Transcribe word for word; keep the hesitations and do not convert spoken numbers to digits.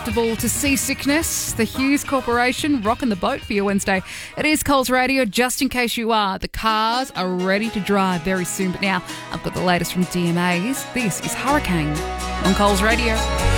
Susceptible to seasickness, the Hughes Corporation rocking the boat for your Wednesday. It is Coles Radio, just in case you are. The cars are ready to drive very soon, but now I've got the latest from D M As. This is Hurricane on Coles Radio.